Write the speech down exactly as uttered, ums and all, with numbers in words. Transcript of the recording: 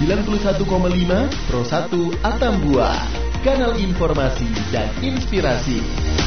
sembilan puluh satu koma lima Pro satu Atambua, kanal informasi dan inspirasi.